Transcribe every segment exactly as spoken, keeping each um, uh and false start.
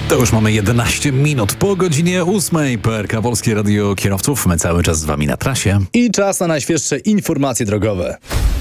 To już mamy jedenaście minut po godzinie ósmej. P R K Polskie Radio Kierowców. My cały czas z wami na trasie. I czas na najświeższe informacje drogowe.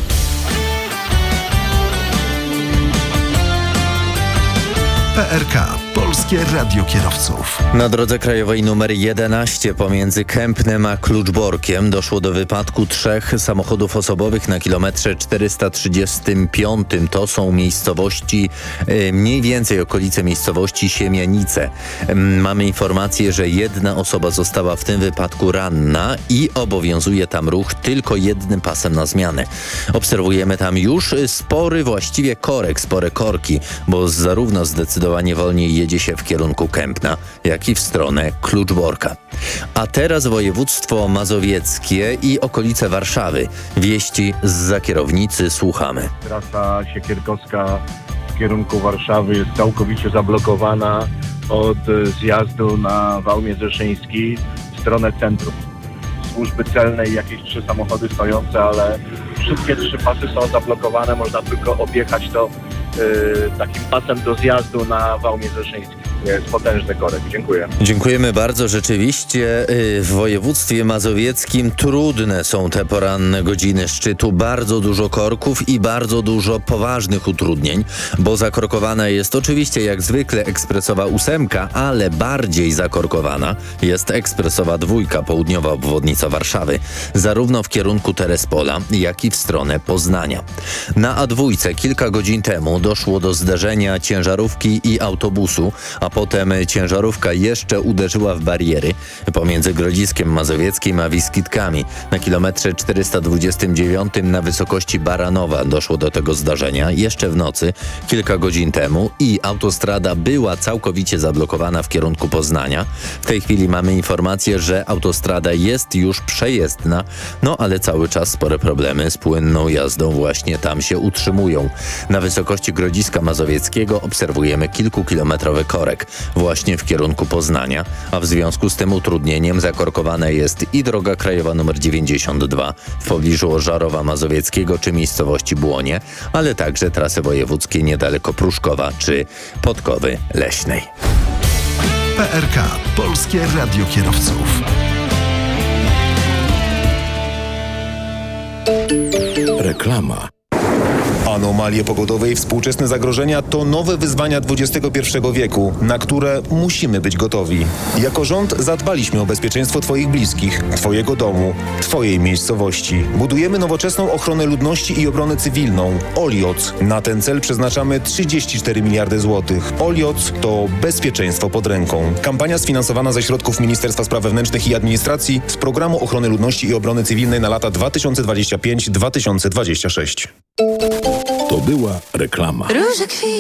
P R K Polskie Radio Kierowców. Na drodze krajowej numer jedenaście pomiędzy Kępnem a Kluczborkiem doszło do wypadku trzech samochodów osobowych na kilometrze czterysta trzydziestym piątym. To są miejscowości, e, mniej więcej okolice miejscowości Siemianice. E, mamy informację, że jedna osoba została w tym wypadku ranna i obowiązuje tam ruch tylko jednym pasem na zmianę. Obserwujemy tam już spory właściwie korek, spore korki, bo zarówno zdecydowanie wolniej jedzie się w kierunku Kępna, jak i w stronę Kluczborka. A teraz województwo mazowieckie i okolice Warszawy. Wieści zza kierownicy, słuchamy. Trasa Siekierkowska w kierunku Warszawy jest całkowicie zablokowana od zjazdu na Wał Międzyszyński w stronę centrum. Służby celnej, jakieś trzy samochody stojące, ale wszystkie trzy pasy są zablokowane. Można tylko objechać to yy, takim pasem do zjazdu na Wał Międzyszyński. Jest potężny korek. Dziękuję. Dziękujemy bardzo. Rzeczywiście yy, w województwie mazowieckim trudne są te poranne godziny szczytu. Bardzo dużo korków i bardzo dużo poważnych utrudnień, bo zakorkowana jest oczywiście jak zwykle ekspresowa ósemka, ale bardziej zakorkowana jest ekspresowa dwójka, południowa obwodnica Warszawy, zarówno w kierunku Terespola, jak i w stronę Poznania. Na A dwa kilka godzin temu doszło do zderzenia ciężarówki i autobusu, a potem ciężarówka jeszcze uderzyła w bariery pomiędzy Grodziskiem Mazowieckim a Wiskitkami. Na kilometrze czterysta dwudziestym dziewiątym na wysokości Baranowa doszło do tego zdarzenia jeszcze w nocy, kilka godzin temu, i autostrada była całkowicie zablokowana w kierunku Poznania. W tej chwili mamy informację, że autostrada jest już przejezdna, no ale cały czas spore problemy z płynną jazdą właśnie tam się utrzymują. Na wysokości Grodziska Mazowieckiego obserwujemy kilkukilometrowy korek właśnie w kierunku Poznania, a w związku z tym utrudnieniem zakorkowana jest i droga krajowa nr dziewięćdziesiąt dwa w pobliżu Ożarowa Mazowieckiego czy miejscowości Błonie, ale także trasy wojewódzkie niedaleko Pruszkowa czy Podkowy Leśnej. P R K Polskie Radio Kierowców. Reklama. Anomalie pogodowe i współczesne zagrożenia to nowe wyzwania dwudziestego pierwszego wieku, na które musimy być gotowi. Jako rząd zadbaliśmy o bezpieczeństwo Twoich bliskich, Twojego domu, Twojej miejscowości. Budujemy nowoczesną ochronę ludności i obronę cywilną. Olioc. Na ten cel przeznaczamy trzydzieści cztery miliardy złotych. Olioc to bezpieczeństwo pod ręką. Kampania sfinansowana ze środków Ministerstwa Spraw Wewnętrznych i Administracji z Programu Ochrony Ludności i Obrony Cywilnej na lata dwa tysiące dwudziesty piąty do dwa tysiące dwudziestego szóstego. To była reklama.